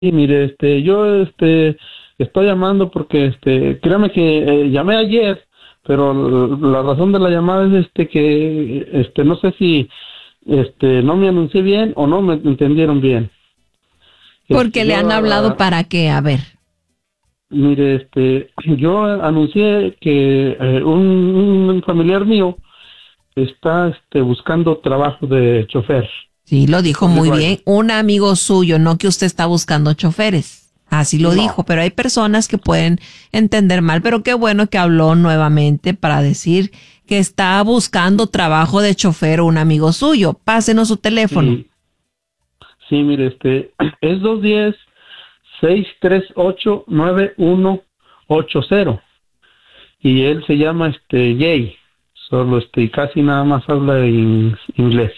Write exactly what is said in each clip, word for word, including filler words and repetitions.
Sí, mire, este, yo, este, estoy llamando porque, este, créame que eh, llamé ayer, pero l- la razón de la llamada es, este, que, este, no sé si, este, no me anuncié bien o no me entendieron bien. Porque Este, le yo, han hablado ah, para qué, a ver. mire, este, yo anuncié que eh, un, un familiar mío está, este, buscando trabajo de chofer, Sí, lo dijo truck muy driver. bien. Un amigo suyo, no que usted está buscando choferes. Así lo No. dijo, pero hay personas que pueden entender mal, pero qué bueno que habló nuevamente para decir que está buscando trabajo de chofer un amigo suyo. Pásenos su teléfono. Sí, sí, mire, este, es dos diez seis tres ocho nueve uno ocho cero y él se llama este Jay, solo este y casi nada más habla in- inglés.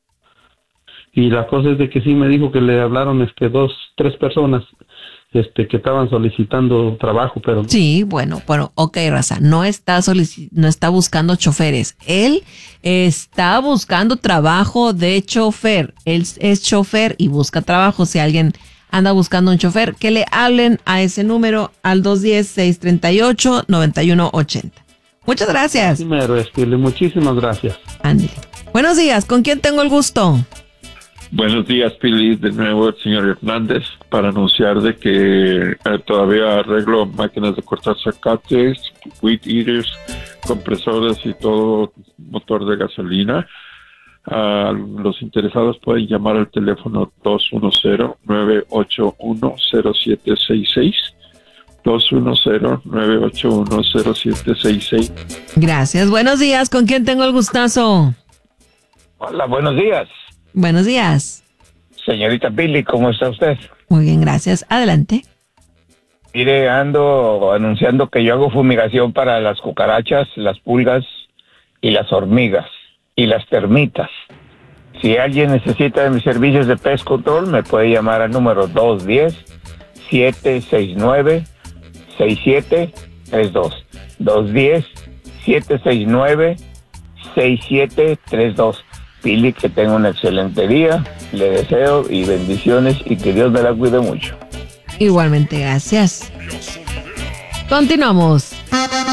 Y la cosa es de que sí me dijo que le hablaron este dos, tres personas este que estaban solicitando trabajo, pero Sí, bueno, bueno, ok, Raza, no está solici- no está buscando choferes. Él está buscando trabajo de chofer. Él es chofer y busca trabajo. Si alguien anda buscando un chofer, que le hablen a ese número al dos uno cero, seis tres ocho, nueve uno ocho cero. Muchas así gracias, mero, este, le- muchísimas gracias. Ándale. Buenos días, ¿con quién tengo el gusto? Buenos días, Pili, de nuevo el señor Hernández, para anunciar de que eh, todavía arreglo máquinas de cortar zacates, weed eaters, compresores y todo motor de gasolina. Ah, los interesados pueden llamar al teléfono dos uno cero, nueve ocho uno, cero siete seis seis, dos uno cero, nueve ocho uno, cero siete seis seis. Gracias, buenos días, ¿con quién tengo el gustazo? Hola, buenos días. Buenos días. Señorita Billy, ¿cómo está usted? Muy bien, gracias. Adelante. Mire, ando anunciando que yo hago fumigación para las cucarachas, las pulgas y las hormigas y las termitas. Si alguien necesita de mis servicios de pest control, me puede llamar al número dos uno cero, siete seis nueve, seis siete tres dos. dos uno cero, siete seis nueve, seis siete tres dos. Pili, que tenga un excelente día, le deseo y bendiciones y que Dios me la cuide mucho. Igualmente, gracias. Continuamos.